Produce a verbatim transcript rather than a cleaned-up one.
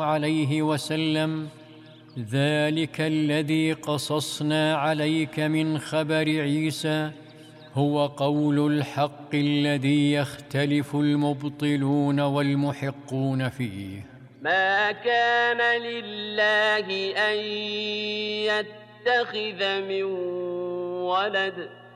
عليه وسلم: ذلك الذي قصصنا عليك من خبر عيسى هو قول الحق الذي يختلف المبطلون والمحقون فيه. ما كان لله أن يتخذ من ولد